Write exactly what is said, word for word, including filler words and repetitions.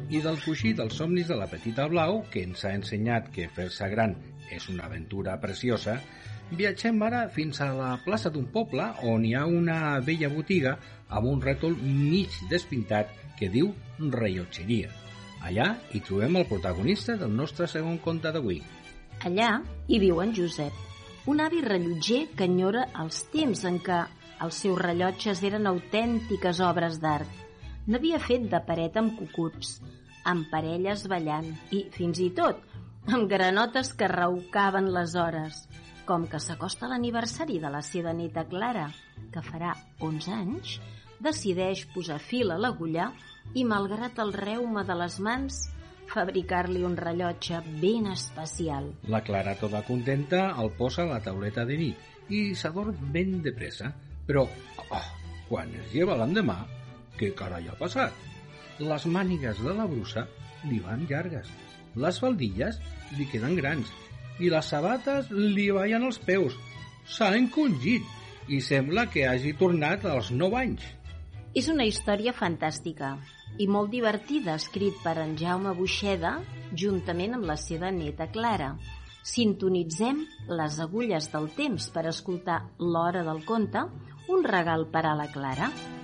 i del coixí dels somnis de la petita Blau, que ens ha ensenyat que fer-se gran és una aventura preciosa, viatgem ara fins a la plaça d'un poble on hi ha una vella botiga amb un rètol mig despintat que diu rellotgeria. Allà hi trobem el protagonista del nostre segon conte d'avui. Allà hi viu en Josep, un avi rellotger que enyora els temps en què els seus rellotges eren autèntiques obres d'art. N'havia fet de paret amb cucuts, amb parelles ballant i, fins i tot, amb granotes que raucaven les hores. Com que s'acosta l'aniversari de la seva neta Clara, que farà onze anys, decideix posar fil a l'agulla i, malgrat el reume de les mans, fabricar-li un rellotge ben especial. La Clara, tota contenta, el posa a la tauleta de nit i s'adorm ben de pressa. Però, oh, quan es lleva l'endemà, què carai ha passat? Les mànigues de la brusa li van llargues, les faldilles li queden grans i les sabates li ballen als peus. S'ha encongit i sembla que hagi tornat als nou anys. És una història fantàstica i molt divertida, escrit per en Jaume Buixeda juntament amb la seva neta Clara. Sintonitzem les agulles del temps per escoltar l'hora del conte, un regal per a la Clara.